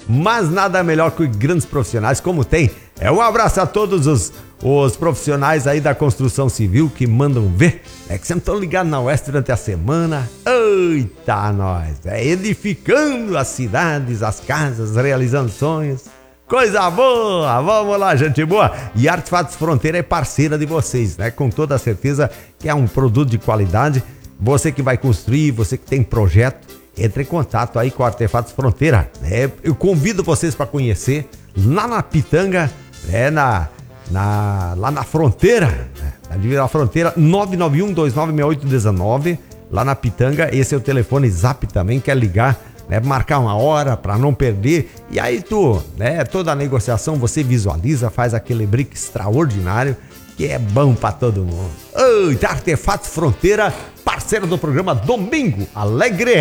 mas nada melhor que grandes profissionais como tem. Um abraço a todos os profissionais aí da construção civil que mandam ver, que sempre estão ligados na Oeste durante a semana. Eita, nós! Edificando as cidades, as casas, realizando sonhos. Coisa boa! Vamos lá, gente boa! E Artefatos Fronteira é parceira de vocês, né? Com toda certeza que é um produto de qualidade. Você que vai construir, você que tem projeto, entre em contato aí com Artefatos Fronteira. Eu convido vocês para conhecer lá na Pitanga, lá na fronteira, na fronteira 991-296819, lá na Pitanga. Esse é o telefone Zap também, quer ligar, marcar uma hora para não perder. E aí toda a negociação você visualiza, faz aquele brick extraordinário que é bom para todo mundo. Artefatos Fronteira, parceiro do programa Domingo Alegre.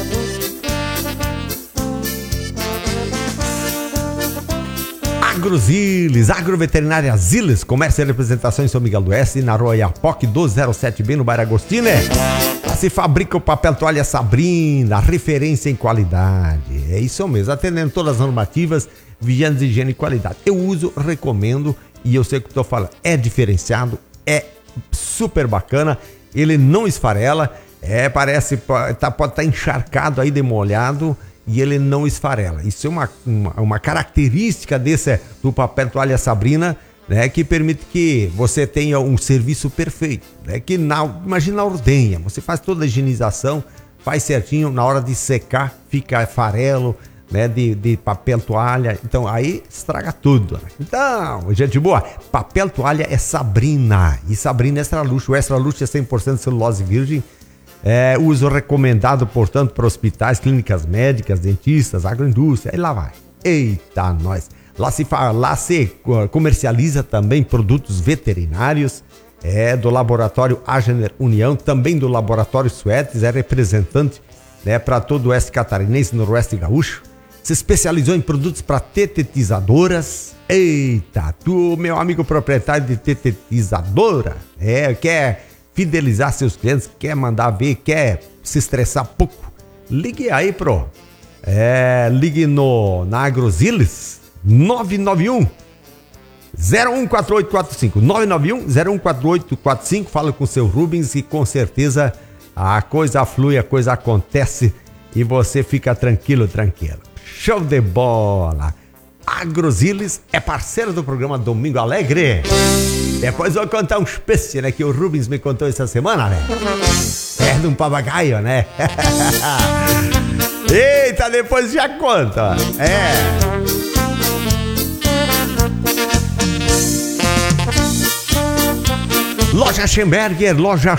Agroziles, Agroveterinária Ziles, comércio e representação em São Miguel do Oeste, na Rua Iapoc 207B, no bairro Agostinho. Lá se fabrica o papel toalha Sabrina, referência em qualidade. É isso mesmo, atendendo todas as normativas, vigiando higiene e qualidade. Eu uso, recomendo e eu sei o que estou falando. É diferenciado, é super bacana, ele não esfarela, pode estar encharcado aí de molhado, e ele não esfarela. Isso é uma característica do papel toalha Sabrina, que permite que você tenha um serviço perfeito. Imagina a ordenha, você faz toda a higienização, faz certinho, na hora de secar fica farelo, de papel toalha, então aí estraga tudo. Então, gente boa, papel toalha é Sabrina, e Sabrina Extra Luxo. O Extra Luxo é 100% celulose virgem, uso recomendado, portanto, para hospitais, clínicas médicas, dentistas, agroindústria, e lá vai. Eita, nós! Lá se comercializa também produtos veterinários, do laboratório Agener União, também do laboratório Suetes, é representante, para todo o oeste catarinense, noroeste gaúcho. Se especializou em produtos para tetetizadoras. Eita, tu, meu amigo proprietário de tetetizadora, quer fidelizar seus clientes, quer mandar ver, quer se estressar pouco, ligue aí ligue na Agroziles 991 014845 991 014845. Fala com o seu Rubens e com certeza a coisa flui, a coisa acontece e você fica tranquilo. Show de bola! Agroziles é parceiro do programa Domingo Alegre. Depois eu vou contar um espécie, que o Rubens me contou essa semana, É de um papagaio, Eita, depois já conta. Loja Schemberger,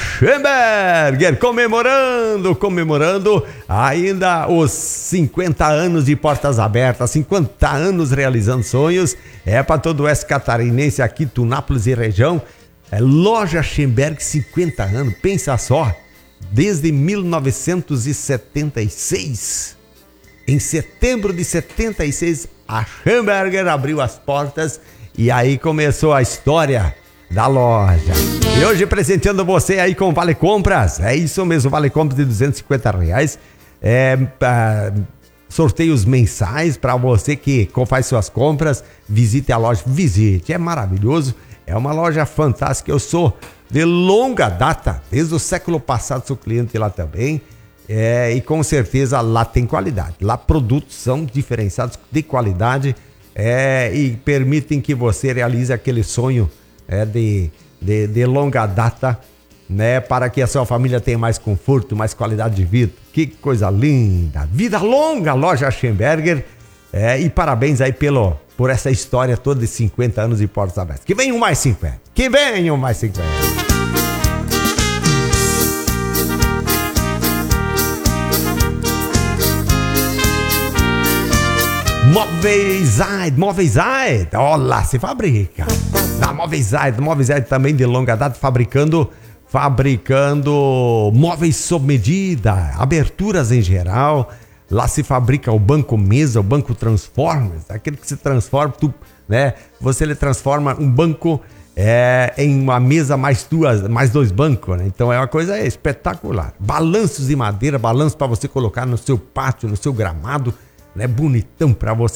comemorando ainda os 50 anos de portas abertas, 50 anos realizando sonhos, para todo o oeste catarinense, aqui, Tunápolis e região, Loja Schemberger, 50 anos, pensa só, desde 1976, em setembro de 76, a Schemberger abriu as portas e aí começou a história da loja. E hoje presenteando você aí com Vale Compras. É isso mesmo, Vale Compras de R$250. Sorteios mensais para você que faz suas compras. Visite a loja, é maravilhoso. É uma loja fantástica. Eu sou de longa data, desde o século passado sou cliente lá também. E com certeza lá tem qualidade. Lá produtos são diferenciados de qualidade e permitem que você realize aquele sonho de longa data, para que a sua família tenha mais conforto, mais qualidade de vida. Que coisa linda! Vida longa, Loja Schemberger, e parabéns aí por essa história toda de 50 anos de portas abertas. Que venham mais 50! Que venham mais 50! Móveis Aid, olha, se fabrica. Na Móveis Aid também de longa data, fabricando móveis sob medida, aberturas em geral. Lá se fabrica o banco mesa, o banco Transformers, aquele que se transforma, você lhe transforma um banco em uma mesa mais dois bancos, Então é uma coisa espetacular. Balanços de madeira, balanço para você colocar no seu pátio, no seu gramado, bonitão para você